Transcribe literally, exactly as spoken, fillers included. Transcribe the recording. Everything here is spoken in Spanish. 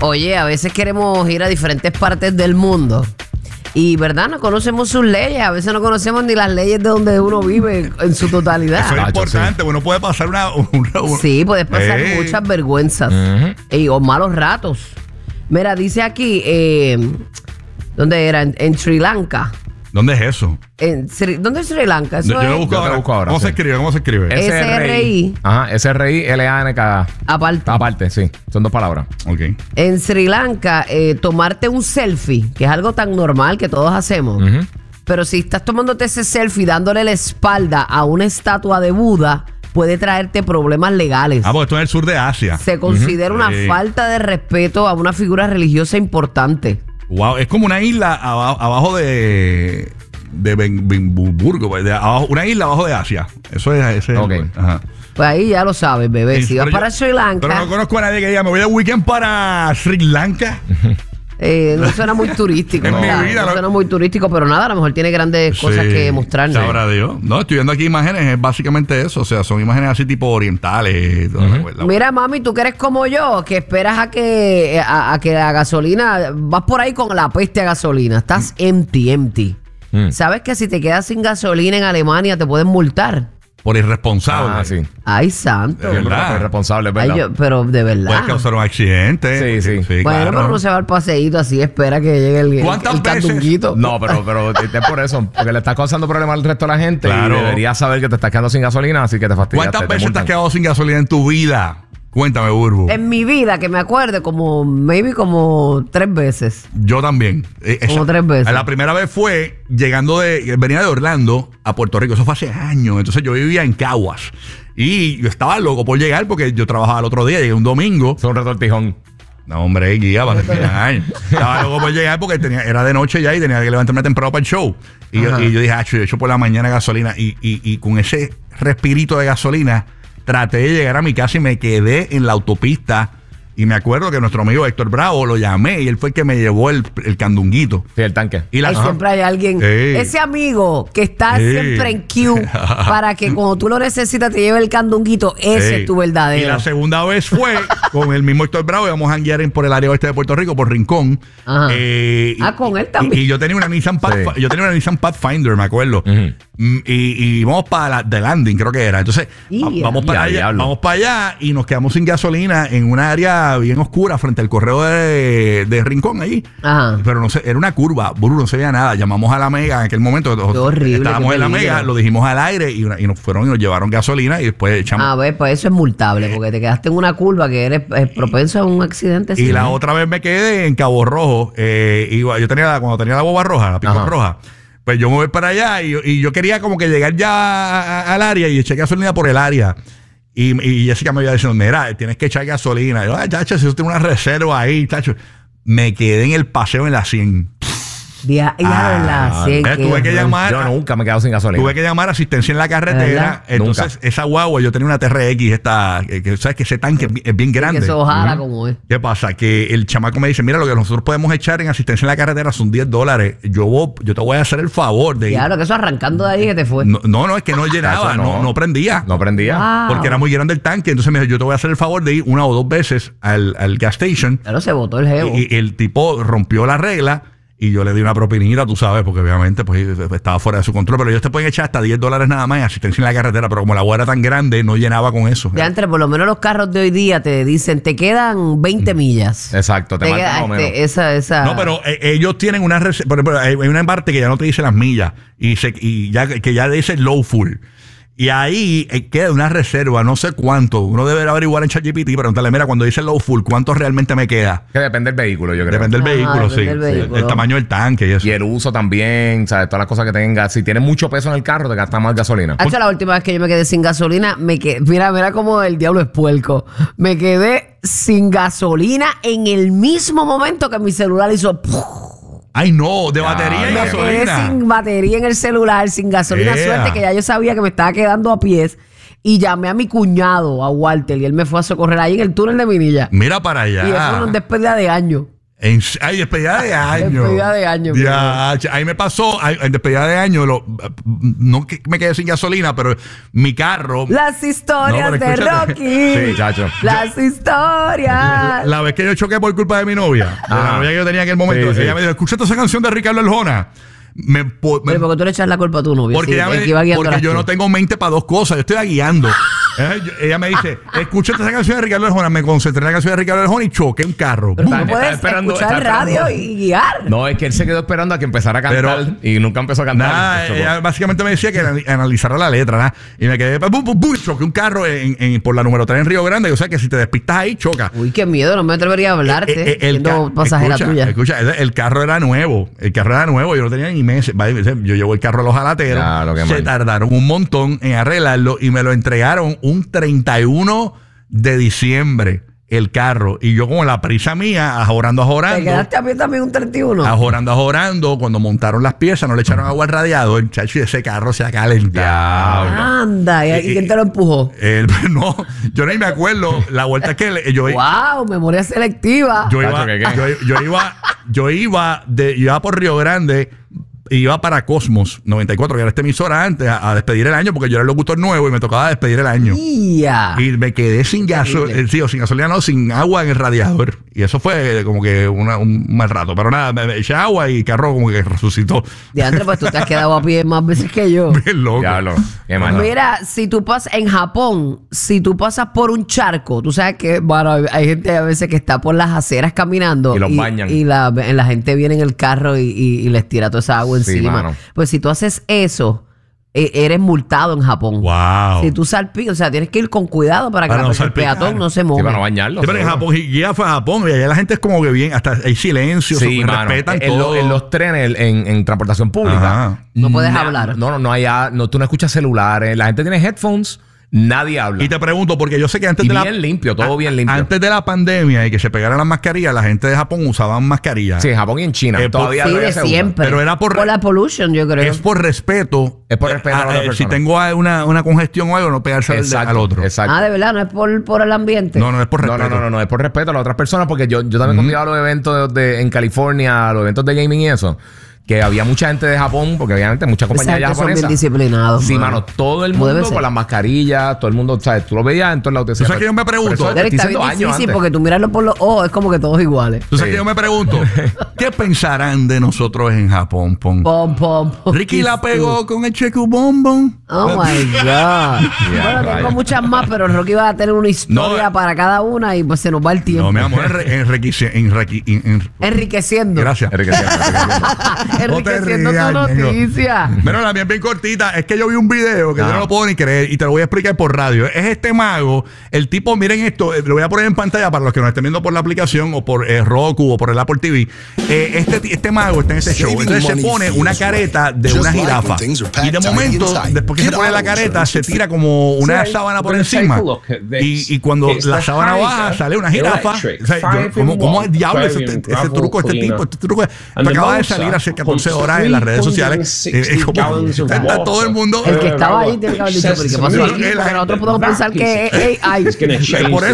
Oye, a veces queremos ir a diferentes partes del mundo y, ¿verdad? No conocemos sus leyes. A veces no conocemos ni las leyes de donde uno vive en su totalidad. Eso es importante. Uno puede pasar una... una, una sí, puedes pasar eh. muchas vergüenzas uh-huh. y, o malos ratos. Mira, dice aquí, eh, ¿dónde era? En, en Sri Lanka. ¿Dónde es eso? En Sri, ¿Dónde es Sri Lanka? Eso yo, yo es, lo busco ahora. busco ahora. ¿Cómo sí. se escribe? ¿Cómo se escribe? S R I. Ajá, S R I L A N K. Aparte. Aparte, sí. Son dos palabras. Ok. En Sri Lanka, eh, tomarte un selfie, que es algo tan normal que todos hacemos. Uh-huh. Pero si estás tomándote ese selfie dándole la espalda a una estatua de Buda, puede traerte problemas legales. Ah, porque esto es el sur de Asia. Se considera uh-huh. una sí. falta de respeto a una figura religiosa importante. Wow, es como una isla abajo, abajo de... de Benburgo, de abajo, una isla abajo de Asia. Eso es ese. Okay. Ajá. Pues ahí ya lo sabes, bebé. Sí, si vas para yo, Sri Lanka. Pero no conozco a nadie que diga, me voy de weekend para Sri Lanka. Eh, no suena muy turístico. En no, mi vida, no lo... suena muy turístico, pero nada, a lo mejor tiene grandes sí, cosas que mostrarnos. Sabrá Dios. No, estoy viendo aquí imágenes, es básicamente eso. O sea, son imágenes así tipo orientales. Uh-huh. la, la, Mira, mami, tú que eres como yo, que esperas a que, a, a que la gasolina, vas por ahí con la peste a gasolina. Estás mm. empty, empty. Mm. ¿Sabes que si te quedas sin gasolina en Alemania te pueden multar? Por irresponsable. Ah, sí. Ay, santo. De verdad. Irresponsable, es verdad. Ay, yo, pero de verdad. Puede causar un accidente. Sí, sí. sí bueno, claro. Pero uno se va al paseíto así, espera que llegue el, ¿Cuántas el veces? candunguito. No, pero, pero es por eso. Porque le estás causando problemas al resto de la gente. Claro. Y deberías saber que te estás quedando sin gasolina, así que te fastidiaste. ¿Cuántas te veces multan. te has quedado sin gasolina en tu vida? Cuéntame, Burbu. En mi vida, que me acuerde, como, maybe como tres veces. Yo también. Como Esa, tres veces. La primera vez fue llegando de, venía de Orlando a Puerto Rico. Eso fue hace años. Entonces yo vivía en Caguas. Y yo estaba loco por llegar porque yo trabajaba el otro día, llegué un domingo. Fue un retortijón. No, hombre, guía para terminar. Estaba loco por llegar porque tenía, era de noche ya y tenía que levantarme temprano para el show. Y, yo, y yo dije, ah, yo he hecho por la mañana gasolina. Y, y, y con ese respirito de gasolina traté de llegar a mi casa y me quedé en la autopista. Y me acuerdo que nuestro amigo Héctor Bravo lo llamé y él fue el que me llevó el, el candunguito. Sí, el tanque. Y la, Ay, siempre hay alguien, sí. ese amigo que está sí. siempre en queue para que cuando tú lo necesitas te lleve el candunguito. Ese sí. es tu verdadero. Y la segunda vez fue con el mismo Héctor Bravo. Íbamos a guiar por el área oeste de Puerto Rico, por Rincón. Eh, ah, y, con él también. Y, y yo tenía una Nissan Path, sí. yo tenía una Nissan Pathfinder, me acuerdo. Uh-huh. Y, y vamos para la, The Landing, creo que era. Entonces, yeah. vamos para allá, diablo. vamos para allá y nos quedamos sin gasolina en una área bien oscura frente al correo de, de Rincón allí. Ajá. Pero no sé, era una curva, Bruno, no se veía nada. Llamamos a la Mega en aquel momento. Qué horrible, estábamos en la Mega, lo dijimos al aire y, una, y nos fueron y nos llevaron gasolina y después echamos. A ver, pues eso es multable porque te quedaste en una curva que eres eh, propenso a un accidente. Y ¿sí? la otra vez me quedé en Cabo Rojo. Eh, y yo tenía, cuando tenía la boba roja, la pico roja. Pues yo me voy para allá y, y yo quería como que llegar ya a, a, al área y eché gasolina por el área. Y, y Jessica me había dicho, mira, tienes que echar gasolina. Y yo, ay, chacho, si yo tengo una reserva ahí, chacho. Me quedé en el paseo en la cien. Ya, ya ah, verdad, sí, eh, tuve que llamar. Yo nunca me he quedado sin gasolina. Tuve que llamar a asistencia en la carretera. Entonces, nunca. Esa guagua, yo tenía una T R X, esta, que, que sabes que ese tanque es, es bien grande. Sí, que eso ojalá uh-huh. como es. ¿Qué pasa? Que el chamaco me dice, mira, lo que nosotros podemos echar en asistencia en la carretera son diez dólares. Yo, voy, yo te voy a hacer el favor de ir. Claro, que eso arrancando de ahí que te fue. No, no, no es que no llenaba, no. no, no prendía. No prendía. Wow. Porque era muy grande el tanque. Entonces me dijo, yo te voy a hacer el favor de ir una o dos veces al, al gas station. Claro, se botó el jevo. Y, y el tipo rompió la regla. Y yo le di una propinita, tú sabes, porque obviamente pues estaba fuera de su control. Pero ellos te pueden echar hasta diez dólares nada más en asistencia en la carretera. Pero como la agua era tan grande, no llenaba con eso. Ya entre, por lo menos los carros de hoy día te dicen, te quedan veinte millas. Exacto, te, te marcan queda, este, esa, esa... No, pero eh, ellos tienen una... Por ejemplo, hay una parte que ya no te dice las millas. Y, se, y ya que ya dice low full. Y ahí eh, queda una reserva, no sé cuánto. Uno deberá averiguar en ChatGPT, preguntarle, mira, cuando dice low full, ¿cuánto realmente me queda? Que depende del vehículo, yo creo. Depende del vehículo, sí. Del vehículo. El tamaño del tanque y eso. Y el uso también, ¿sabes? Todas las cosas que tenga. Si tienes mucho peso en el carro, te gasta más gasolina. Hacho, la última vez que yo me quedé sin gasolina, me quedé, mira, mira cómo el diablo es puerco. Me quedé sin gasolina en el mismo momento que mi celular hizo... Ay, no, de batería y me gasolina. Quedé sin batería en el celular, sin gasolina. Yeah. Suerte que ya yo sabía que me estaba quedando a pies. Y llamé a mi cuñado, a Walter, y él me fue a socorrer ahí en el túnel de Minilla. Mira para allá. Y eso fue una despedida de años. En, ay, despedida de año. Despedida de año. Ya, ahí me pasó, ay, en despedida de año, lo, no que me quedé sin gasolina, pero mi carro. Las historias No, de pero escúchate. Rocky. Sí, chacho. Las historias. La vez que yo choqué por culpa de mi novia, de la Ajá. novia que yo tenía en aquel momento, Sí, sí. ella me dijo, escúchate esa canción de Ricardo Arjona. Me, po- me- Pero porque tú le echas la culpa a tu novio. porque sí, ella el me- que iba guiando porque las yo tú. no tengo mente para dos cosas, yo estoy guiando. Eh, yo- ella me dice, escúchate esa canción de Ricardo Arjona. Me concentré en la canción de Ricardo Arjona y choqué un carro. Pero ¡Bum! está- No puedes esperando- escuchar está radio esperando. y guiar. No, es que él se quedó esperando a que empezara a cantar Pero- y nunca empezó a cantar. Nada, Chocó. ella básicamente me decía que anali- analizara la letra, ¿nah? Y me quedé, bum, bum, bum, choqué un carro en, en- por la número tres en Río Grande. O sea que si te despistas ahí, choca. Uy, qué miedo, no me atrevería a hablarte. Eh, eh, el siendo ca- pasajera escucha, tuya. Escucha, el, el carro era nuevo. El carro era nuevo, yo no tenía ni meses. Va, yo llevo el carro a los jalateros. Ya, lo que se mal. tardaron un montón en arreglarlo y me lo entregaron un treinta y uno de diciembre. El carro. Y yo, como la prisa mía, ajorando, Te ajorando. quedaste a pie también un treinta y uno. Ajorando, ajorando. Cuando montaron las piezas, no le echaron agua al radiador. Chacho, y ese carro se ha calentado. Anda, ¿y, y quién te lo empujó? Eh, no, yo ni me acuerdo. La vuelta es que le- yo, Wow, memoria selectiva. yo, iba, Tacho, ¿qué, qué? yo, yo iba, yo iba de, yo iba por Río Grande, iba para Cosmos noventa y cuatro, que era esta emisora antes, a, a despedir el año, porque yo era el locutor nuevo y me tocaba despedir el año. Ya. Y me quedé sin gasolina, Terrible. sí, o sin gasolina, no, sin agua en el radiador. Y eso fue como que una- un mal rato. Pero nada, me, me eché agua y el carro como que resucitó. De antes, pues tú te has quedado a pie más veces que yo. Bien loco. Diablo. Qué mal. Mira, si tú pasas en Japón, si tú pasas por un charco, tú sabes que, bueno, hay, hay gente a veces que está por las aceras caminando Y los bañan. y la, la gente viene en el carro y, y- y les tira toda esa agua Sí, encima. mano. Pues si tú haces eso, eh, eres multado en Japón. Wow. Si tú salpicas, o sea, tienes que ir con cuidado para que Para la- no el salpicar. peatón no se Sí, moje. para no bañarlo. Sí, pero en seguro. Japón, y ya fue a Japón, y allá la gente es como que bien, hasta hay silencio, Sí, se mano. respetan en, todo. lo- en los trenes, en, en transportación pública. Ajá. No puedes na- hablar. No, no, no hay. a- No, tú no escuchas celulares. La gente tiene headphones. Nadie habla. Y te pregunto, porque yo sé que antes Y de la bien limpio, todo a- bien limpio. Antes de la pandemia y que se pegaran las mascarillas, la gente de Japón usaban mascarillas. Sí, en Japón y en China. Eh, por- todavía Sí, todavía de se usa. siempre. Pero era por- la pollution, yo creo. Es por respeto. Es por respeto a la otra si persona. tengo una, una congestión o algo, no pegarse al, Exacto, al otro. Exacto. Ah, de verdad, no es por, por el ambiente. No, no es por No, respeto. no, no, no, no, es por respeto a las otras personas, porque yo, yo también cuando iba a los eventos de, en California, a los eventos de gaming y eso, que había mucha gente de Japón, porque obviamente muchas Esa compañías gente son bien japonesas. disciplinados. Sí, mano, todo el Como debe mundo ser. con las mascarillas, todo el mundo, ¿sabes? Tú lo veías en todos lados. ¿Tú sabes que yo me pregunto? Derek, está bien difícil porque tú mirarlo por los ojos es como que todos iguales. Entonces Sí. que yo me pregunto, ¿qué pensarán de nosotros en Japón? Pon? Pom, pom, pom. Ricky la pegó con el cheque bombón. Oh my God. bueno, tengo rayos. muchas más, pero Rocky va a tener una historia No, para cada una y pues se nos va el tiempo. No, mi amor, enrique- enrique- enrique- en- en- Enriqueciendo. Gracias. Enriqueciendo No te tu rías, niño. noticia. Bueno, la mía es bien cortita. Es que yo vi un video que yo Ah. no lo puedo ni creer y te lo voy a explicar por radio. Es este mago. El tipo, miren esto, eh, lo voy a poner en pantalla para los que nos estén viendo por la aplicación o por eh, Roku o por el Apple T V. Eh, este, ti- este mago está en este show. Entonces se pone una careta de una jirafa. Y de momento, después que se pone la careta, se tira como una sábana por encima. Y, y cuando la sábana baja, sale una jirafa. O sea, yo, ¿cómo, ¿Cómo es diablo ese, ese truco, este tipo? Este truco esto acaba de salir hace catorce horas en las redes sociales. Eh, es como- está todo el mundo. El que estaba ahí tiene que haber dicho, pero ¿qué pasó aquí? Eh, la Porque nosotros gente- podemos pensar que es A I. Por eso